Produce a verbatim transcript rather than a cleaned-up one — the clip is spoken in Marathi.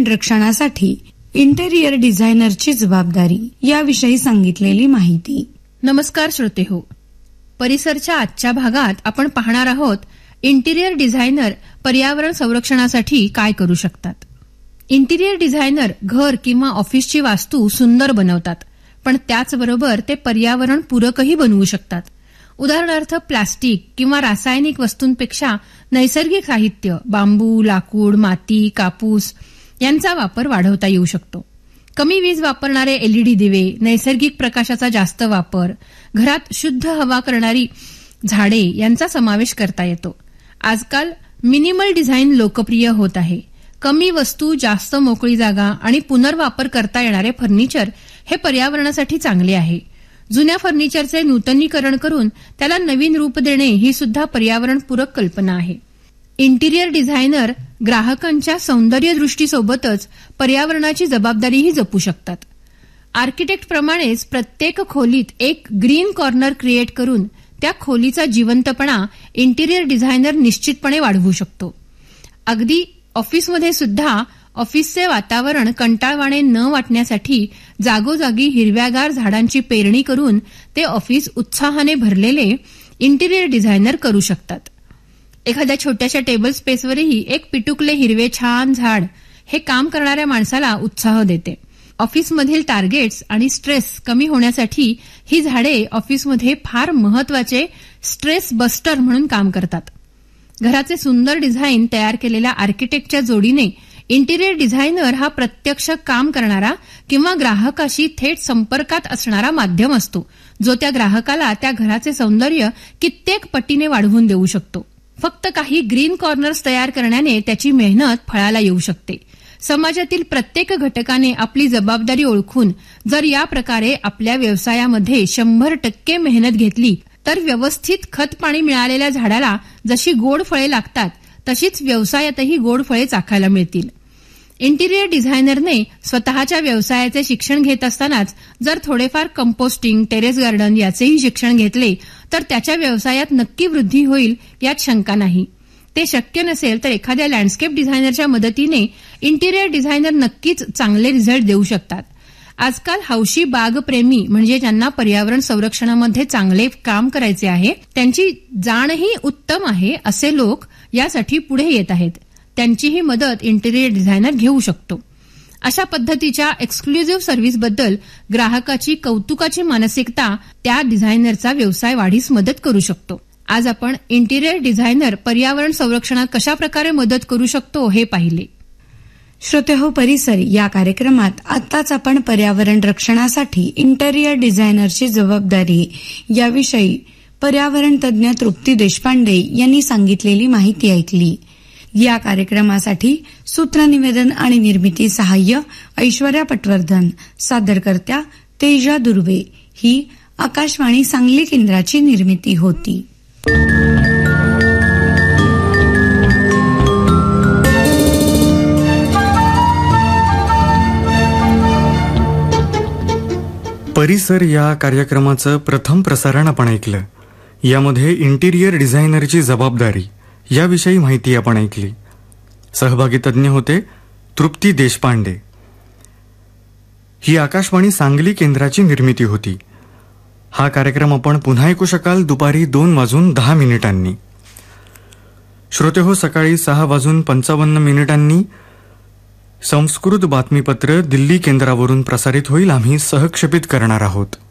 रक्षणासाठी इंटेरियर डिझायनरची जबाबदारी याविषयी सांगितलेली माहिती. नमस्कार श्रोते हो, परिसरच्या आजच्या भागात आपण पाहणार आहोत इंटिरियर डिझायनर पर्यावरण संरक्षणासाठी काय करू शकतात. इंटिरियर डिझायनर घर किंवा ऑफिसची वास्तू सुंदर बनवतात, पण त्याचबरोबर ते पर्यावरण पूरकही बनवू शकतात. उदाहरणार्थ प्लास्टिक किंवा रासायनिक वस्तूंपेक्षा नैसर्गिक साहित्य, बांबू, लाकूड, माती, कापूस यांचा वापर वाढवता येऊ शकतो. कमी वीज वापरणारे एलईडी दिवे, नैसर्गिक प्रकाशाचा जास्त वापर, घरात शुद्ध हवा करणारी झाडे यांचा समावेश करता येतो. आजकाल मिनिमल डिझाईन लोकप्रिय होत आहे. कमी वस्तू, जास्त मोकळी जागा आणि पुनर्वापर करता येणारे फर्निचर हे पर्यावरणासाठी चांगले आहे. जुन्या फर्निचरचे नूतनीकरण करून त्याला नवीन रूप देणे ही सुद्धा पर्यावरणपूरक कल्पना आहे. इंटिरियर डिझायनर ग्राहकांच्या सौंदर्य दृष्टीसोबतच पर्यावरणाची जबाबदारीही जपू शकतात. आर्किटेक्ट प्रमाणेच प्रत्येक खोलीत एक ग्रीन कॉर्नर क्रिएट करून त्या खोलीचा जिवंतपणा इंटिरियर डिझायनर निश्चितपणे वाढवू शकतो. अगदी ऑफिसमध्ये सुद्धा ऑफिसचे वातावरण कंटाळवाणे न वाटण्यासाठी जागोजागी हिरव्यागार झाडांची पेरणी करून ते ऑफिस उत्साहाने भरलेले इंटिरियर डिझायनर करू शकतात. एखाद्या छोट्याशा टेबल स्पेसवरही एक पिटुकले हिरवे छान झाड हे काम करणाऱ्या माणसाला उत्साह देते. ऑफिसमधील टार्गेट्स आणि स्ट्रेस कमी होण्यासाठी ही झाडे ऑफिसमध्ये फार महत्वाचे स्ट्रेस बस्टर म्हणून काम करतात. घराचे सुंदर डिझाईन तयार केलेल्या आर्किटेक्टच्या जोडीने इंटिरियर डिझायनर हा प्रत्यक्ष काम करणारा किंवा ग्राहकाशी थेट संपर्कात असणारा माध्यम असतो, जो त्या ग्राहकाला त्या घराचे सौंदर्य कित्येक पटीने वाढवून देऊ शकतो. फक्त काही ग्रीन कॉर्नर्स तयार करण्याने त्याची मेहनत फळाला येऊ शकते. समाजातील प्रत्येक घटकाने आपली जबाबदारी ओळखून जर या प्रकारे आपल्या व्यवसायामध्ये शंभर टक्के मेहनत घेतली तर व्यवस्थित खत पाणी मिळालेल्या झाडाला जशी गोड फळे लागतात तशीच व्यवसायातही गोड फळे चाखायला मिळतील. इंटिरियर डिझायनरने स्वतःच्या व्यवसायाचे शिक्षण घेत असतानाच जर थोडेफार कंपोस्टिंग, टेरेस गार्डन याचेही शिक्षण घेतले तर त्याच्या व्यवसायात नक्की वृद्धी होईल यात शंका नाही. ते शक्य नसेल तर एखाद्या लँडस्केप डिझायनरच्या मदतीने इंटिरियर डिझायनर नक्कीच चांगले रिझल्ट देऊ शकतात. आजकाल हौशी बागप्रेमी म्हणजे ज्यांना पर्यावरण संरक्षणामध्ये चांगले काम करायचे आहे, त्यांची जाणही उत्तम आहे असे लोक यासाठी पुढे येत आहेत. त्यांचीही मदत इंटिरियर डिझायनर घेऊ शकतो. अशा पद्धतीच्या एक्सक्लुझिव्ह सर्व्हिसबद्दल ग्राहकाची कौतुकाची मानसिकता त्या डिझायनरचा व्यवसाय वाढीस मदत करू शकतो. आज आपण इंटिरियर डिझायनर पर्यावरण संरक्षणात कशा प्रकारे मदत करू शकतो हे पाहिले. श्रोतेहो, परिसर या कार्यक्रमात आत्ताच आपण पर्यावरण रक्षणासाठी इंटेरियर डिझायनरची जबाबदारी याविषयी पर्यावरण तज्ज्ञ तृप्ती देशपांडे यांनी सांगितलेली माहिती ऐकली. या कार्यक्रमासाठी सूत्रनिवेदन आणि निर्मिती सहाय्य ऐश्वर्या पटवर्धन, सादरकर्त्या तेजा दुर्वे. ही आकाशवाणी सांगली केंद्राची निर्मिती होती. परिसर या कार्यक्रमाचं प्रथम प्रसारण आपण ऐकलं. यामध्ये इंटिरियर डिझायनरची जबाबदारी याविषयी माहिती आपण ऐकली. सहभागी तज्ज्ञ होते तृप्ती देशपांडे. ही आकाशवाणी सांगली केंद्राची निर्मिती होती. हा कार्यक्रम आपण पुन्हा ऐकू शकाल दुपारी दोन वाजून दहा मिनिटांनी. श्रोते हो, सकाळी सहा वाजून पंचावन्न मिनिटांनी संस्कृत बातमीपत्र दिल्ली केंद्रावरून प्रसारित होईल. आम्ही सहक्षेपित करणार आहोत.